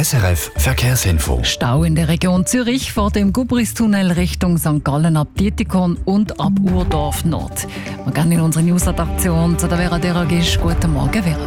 SRF Verkehrsinfo. Stau in der Region Zürich vor dem Gubristunnel Richtung St. Gallen ab Dietikon und ab Urdorf Nord. Wir gehen in unsere Newsredaktion zu der Vera Deragisch. Guten Morgen, Vera.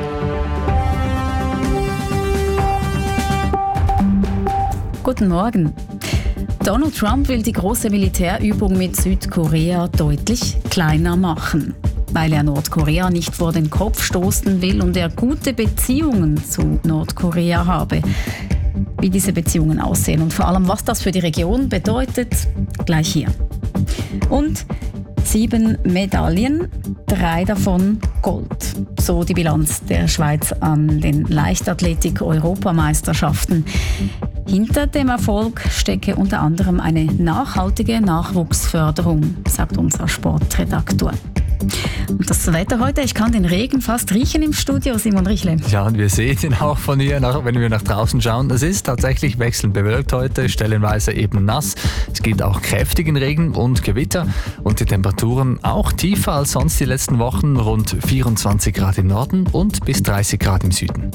Guten Morgen. Donald Trump will die große Militärübung mit Südkorea deutlich kleiner machen, weil er Nordkorea nicht vor den Kopf stoßen will und er gute Beziehungen zu Nordkorea habe. Wie diese Beziehungen aussehen und vor allem, was das für die Region bedeutet, gleich hier. Und 7 Medaillen, 3 davon Gold. So die Bilanz der Schweiz an den Leichtathletik-Europameisterschaften. Hinter dem Erfolg stecke unter anderem eine nachhaltige Nachwuchsförderung, sagt unser Sportredaktor. Und das Wetter heute, ich kann den Regen fast riechen im Studio, Simon Richle. Ja, und wir sehen ihn auch von hier, wenn wir nach draußen schauen. Es ist tatsächlich wechselnd bewölkt heute, stellenweise eben nass. Es gibt auch kräftigen Regen und Gewitter und die Temperaturen auch tiefer als sonst die letzten Wochen, rund 24 Grad im Norden und bis 30 Grad im Süden.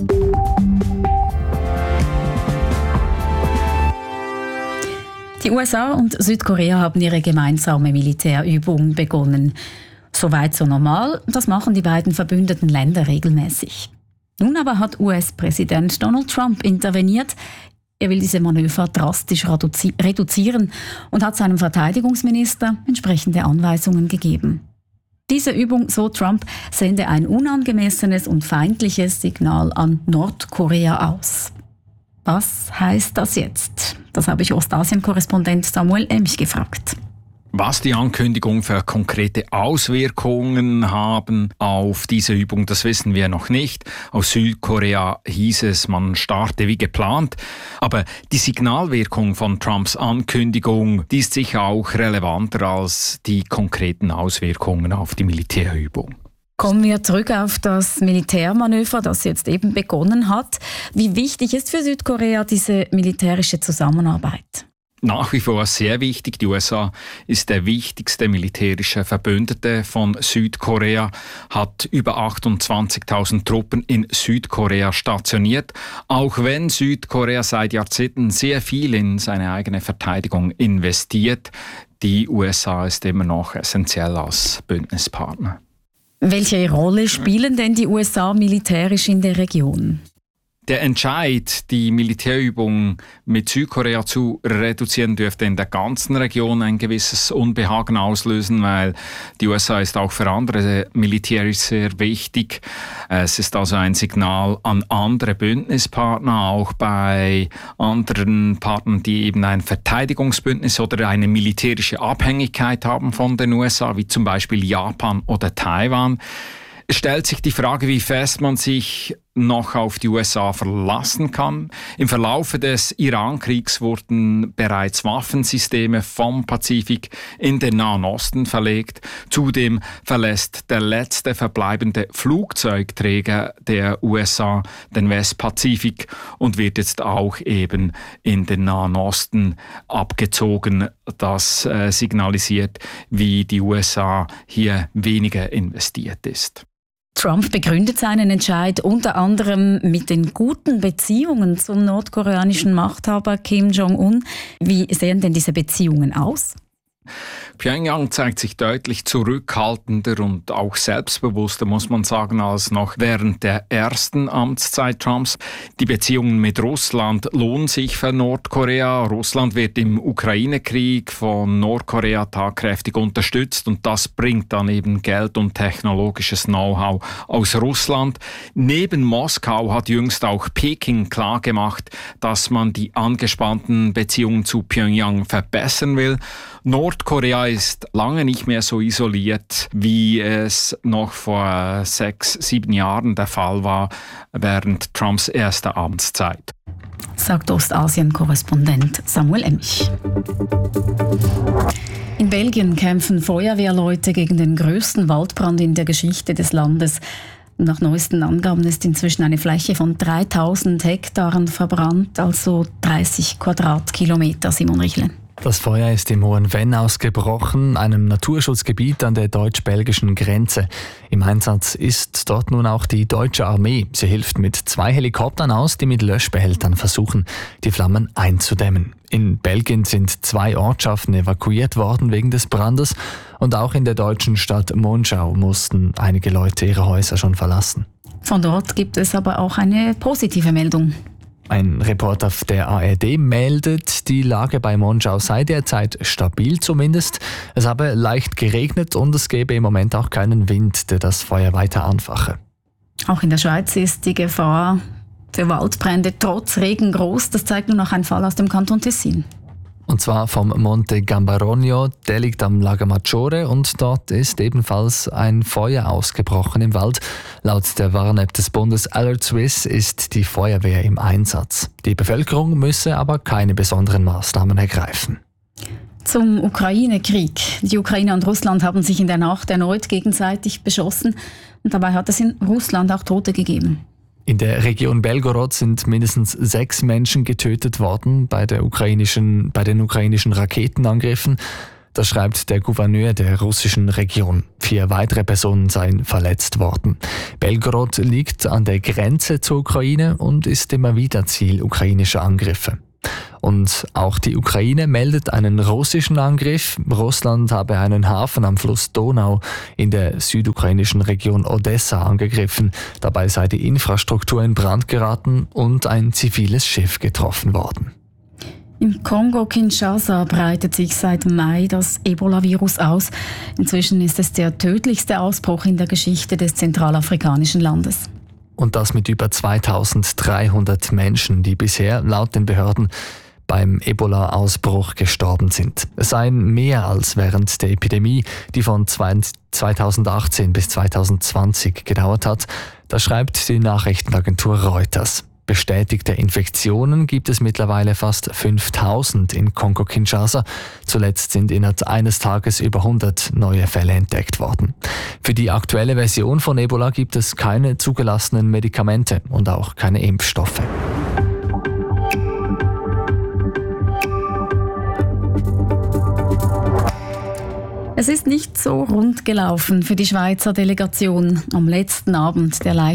Die USA und Südkorea haben ihre gemeinsame Militärübung begonnen. Soweit so normal, das machen die beiden verbündeten Länder regelmäßig. Nun aber hat US-Präsident Donald Trump interveniert. Er will diese Manöver drastisch reduzieren und hat seinem Verteidigungsminister entsprechende Anweisungen gegeben. Diese Übung, so Trump, sende ein unangemessenes und feindliches Signal an Nordkorea aus. Was heißt das jetzt? Das habe ich Ostasien-Korrespondent Samuel Emch gefragt. Was die Ankündigung für konkrete Auswirkungen haben auf diese Übung, das wissen wir noch nicht. Aus Südkorea hieß es, man starte wie geplant. Aber die Signalwirkung von Trumps Ankündigung, die ist sicher auch relevanter als die konkreten Auswirkungen auf die Militärübung. Kommen wir zurück auf das Militärmanöver, das jetzt eben begonnen hat. Wie wichtig ist für Südkorea diese militärische Zusammenarbeit? Nach wie vor sehr wichtig. Die USA ist der wichtigste militärische Verbündete von Südkorea, hat über 28.000 Truppen in Südkorea stationiert, auch wenn Südkorea seit Jahrzehnten sehr viel in seine eigene Verteidigung investiert. Die USA ist immer noch essentiell als Bündnispartner. Welche Rolle spielen denn die USA militärisch in der Region? Der Entscheid, die Militärübung mit Südkorea zu reduzieren, dürfte in der ganzen Region ein gewisses Unbehagen auslösen, weil die USA ist auch für andere militärisch sehr wichtig. Es ist also ein Signal an andere Bündnispartner, auch bei anderen Partnern, die eben ein Verteidigungsbündnis oder eine militärische Abhängigkeit haben von den USA, wie zum Beispiel Japan oder Taiwan. Es stellt sich die Frage, wie fest man sich noch auf die USA verlassen kann. Im Verlaufe des Iran-Kriegs wurden bereits Waffensysteme vom Pazifik in den Nahen Osten verlegt. Zudem verlässt der letzte verbleibende Flugzeugträger der USA den Westpazifik und wird jetzt auch eben in den Nahen Osten abgezogen. Das signalisiert, wie die USA hier weniger investiert ist. Trump begründet seinen Entscheid unter anderem mit den guten Beziehungen zum nordkoreanischen Machthaber Kim Jong-un. Wie sehen denn diese Beziehungen aus? Pyongyang zeigt sich deutlich zurückhaltender und auch selbstbewusster, muss man sagen, als noch während der ersten Amtszeit Trumps. Die Beziehungen mit Russland lohnen sich für Nordkorea. Russland wird im Ukraine-Krieg von Nordkorea tatkräftig unterstützt und das bringt dann eben Geld und technologisches Know-how aus Russland. Neben Moskau hat jüngst auch Peking klargemacht, dass man die angespannten Beziehungen zu Pyongyang verbessern will. Nordkorea ist lange nicht mehr so isoliert, wie es noch vor 6-7 Jahren der Fall war, während Trumps erster Amtszeit. Sagt Ostasien-Korrespondent Samuel Emch. In Belgien kämpfen Feuerwehrleute gegen den größten Waldbrand in der Geschichte des Landes. Nach neuesten Angaben ist inzwischen eine Fläche von 3000 Hektaren verbrannt, also 30 Quadratkilometer, Simon Richle. Das Feuer ist im Hohen Venn ausgebrochen, einem Naturschutzgebiet an der deutsch-belgischen Grenze. Im Einsatz ist dort nun auch die deutsche Armee. Sie hilft mit 2 Helikoptern aus, die mit Löschbehältern versuchen, die Flammen einzudämmen. In Belgien sind 2 Ortschaften evakuiert worden wegen des Brandes und auch in der deutschen Stadt Monschau mussten einige Leute ihre Häuser schon verlassen. Von dort gibt es aber auch eine positive Meldung. Ein Reporter der ARD meldet, die Lage bei Monschau sei derzeit stabil zumindest. Es habe leicht geregnet und es gebe im Moment auch keinen Wind, der das Feuer weiter anfache. Auch in der Schweiz ist die Gefahr für Waldbrände trotz Regen groß. Das zeigt nun auch ein Fall aus dem Kanton Tessin. Und zwar vom Monte Gambarogno, der liegt am Lago Maggiore und dort ist ebenfalls ein Feuer ausgebrochen im Wald. Laut der Warn-App des Bundes Alert Swiss ist die Feuerwehr im Einsatz. Die Bevölkerung müsse aber keine besonderen Maßnahmen ergreifen. Zum Ukraine-Krieg. Die Ukraine und Russland haben sich in der Nacht erneut gegenseitig beschossen und dabei hat es in Russland auch Tote gegeben. In der Region Belgorod sind mindestens 6 Menschen getötet worden bei den ukrainischen Raketenangriffen. Das schreibt der Gouverneur der russischen Region. 4 weitere Personen seien verletzt worden. Belgorod liegt an der Grenze zur Ukraine und ist immer wieder Ziel ukrainischer Angriffe. Und auch die Ukraine meldet einen russischen Angriff. Russland habe einen Hafen am Fluss Donau in der südukrainischen Region Odessa angegriffen. Dabei sei die Infrastruktur in Brand geraten und ein ziviles Schiff getroffen worden. Im Kongo-Kinshasa breitet sich seit Mai das Ebola-Virus aus. Inzwischen ist es der tödlichste Ausbruch in der Geschichte des zentralafrikanischen Landes. Und das mit über 2300 Menschen, die bisher laut den Behörden beim Ebola-Ausbruch gestorben sind. Es seien mehr als während der Epidemie, die von 2018 bis 2020 gedauert hat. Das schreibt die Nachrichtenagentur Reuters. Bestätigte Infektionen gibt es mittlerweile fast 5000 in Kongo-Kinshasa. Zuletzt sind innerhalb eines Tages über 100 neue Fälle entdeckt worden. Für die aktuelle Version von Ebola gibt es keine zugelassenen Medikamente und auch keine Impfstoffe. Es ist nicht so rund gelaufen für die Schweizer Delegation am letzten Abend der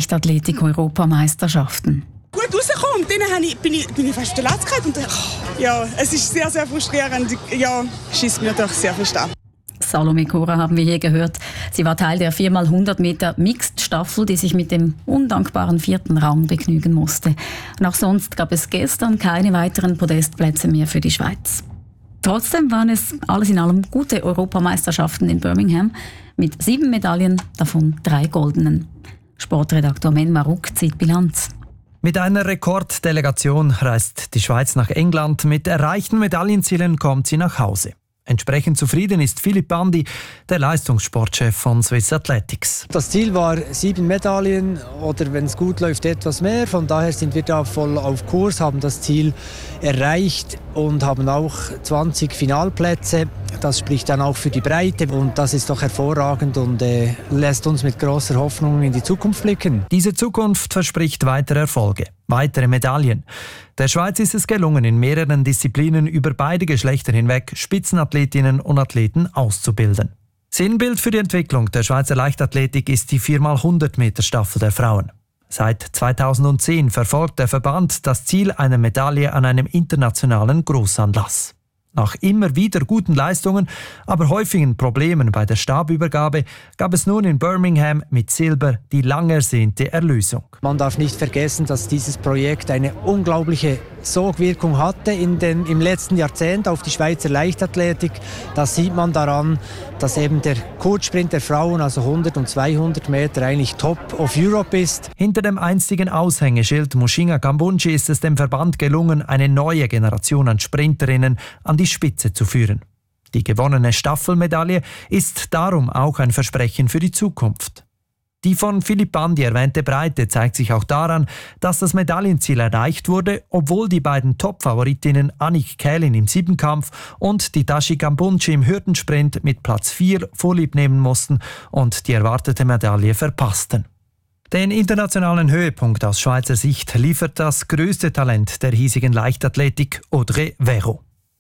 Leichtathletik-Europameisterschaften. Gut rausgekommen, dann bin ich fast verletzt und ja, es ist sehr, sehr frustrierend. Ja, schießt mir doch sehr viel ab. Salome Cora haben wir hier gehört. Sie war Teil der 4x100 Meter Mixed-Staffel, die sich mit dem undankbaren 4. Rang begnügen musste. Und auch sonst gab es gestern keine weiteren Podestplätze mehr für die Schweiz. Trotzdem waren es alles in allem gute Europameisterschaften in Birmingham mit 7 Medaillen, davon 3 goldenen. Sportredaktor Men Maruk zieht Bilanz. Mit einer Rekorddelegation reist die Schweiz nach England. Mit erreichten Medaillenzielen kommt sie nach Hause. Entsprechend zufrieden ist Philipp Bandi, der Leistungssportchef von Swiss Athletics. Das Ziel war 7 Medaillen oder wenn es gut läuft etwas mehr. Von daher sind wir da voll auf Kurs, haben das Ziel erreicht und haben auch 20 Finalplätze. Das spricht dann auch für die Breite und das ist doch hervorragend und lässt uns mit großer Hoffnung in die Zukunft blicken. Diese Zukunft verspricht weitere Erfolge, weitere Medaillen. Der Schweiz ist es gelungen, in mehreren Disziplinen über beide Geschlechter hinweg Spitzenathletinnen und Athleten auszubilden. Sinnbild für die Entwicklung der Schweizer Leichtathletik ist die 4x100 Meter Staffel der Frauen. Seit 2010 verfolgt der Verband das Ziel einer Medaille an einem internationalen Großanlass. Nach immer wieder guten Leistungen, aber häufigen Problemen bei der Stabübergabe gab es nun in Birmingham mit Silber die lang ersehnte Erlösung. Man darf nicht vergessen, dass dieses Projekt eine unglaubliche Sogwirkung hatte im letzten Jahrzehnt auf die Schweizer Leichtathletik. Das sieht man daran, dass eben der Kurzsprint der Frauen, also 100 und 200 Meter, eigentlich Top of Europe ist. Hinter dem einstigen Aushängeschild Mushinga Kambunji ist es dem Verband gelungen, eine neue Generation an Sprinterinnen an die Spitze zu führen. Die gewonnene Staffelmedaille ist darum auch ein Versprechen für die Zukunft. Die von Philipp Bandi erwähnte Breite zeigt sich auch daran, dass das Medaillenziel erreicht wurde, obwohl die beiden Top-Favoritinnen Annick Kählin im Siebenkampf und die Tashi Kambunji im Hürdensprint mit Platz 4 vorlieb nehmen mussten und die erwartete Medaille verpassten. Den internationalen Höhepunkt aus Schweizer Sicht liefert das größte Talent der hiesigen Leichtathletik, Audrey Verreau.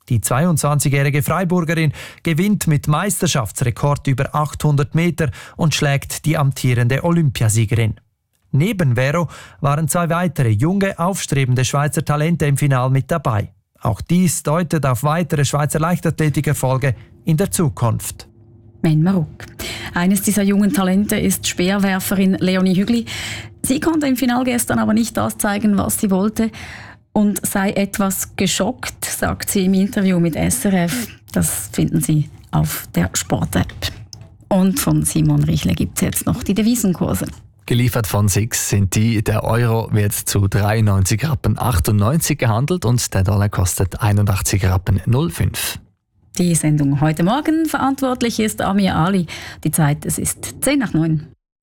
Die 22-jährige Freiburgerin gewinnt mit Meisterschaftsrekord über 800 Meter und schlägt die amtierende Olympiasiegerin. Neben Vero waren 2 weitere junge, aufstrebende Schweizer Talente im Finale mit dabei. Auch dies deutet auf weitere Schweizer Leichtathletikerfolge in der Zukunft. Men Maruk. Eines dieser jungen Talente ist Speerwerferin Leonie Hügli. Sie konnte im Finale gestern aber nicht das zeigen, was sie wollte und sei etwas geschockt, sagt sie im Interview mit SRF. Das finden Sie auf der Sport-App. Und von Simon Richle gibt es jetzt noch die Devisenkurse. Geliefert von SIX sind die. Der Euro wird zu 93,98 Rappen gehandelt und der Dollar kostet 81,05 Rappen. Die Sendung heute Morgen. Verantwortlich ist Amir Ali. Die Zeit, es ist 8:10.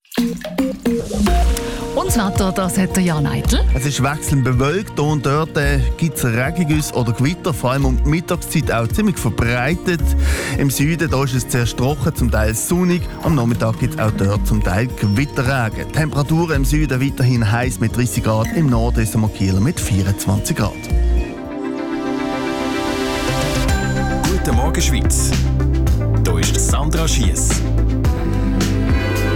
Und das Wetter, das hat der Jan Eitel. Es ist wechselnd bewölkt. Hier und dort gibt es Regengüsse oder Gewitter, vor allem um die Mittagszeit auch ziemlich verbreitet. Im Süden da ist es zuerst trocken, zum Teil sonnig. Am Nachmittag gibt es auch dort zum Teil Gewitterregen. Temperaturen im Süden weiterhin heiß mit 30 Grad, im Norden ist es Kieler mit 24 Grad. Guten Morgen Schweiz. Hier ist Sandra Schiess.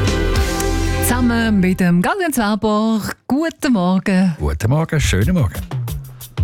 Zusammen mit dem Galgen Zwerber. Guten Morgen. Guten Morgen, schönen Morgen.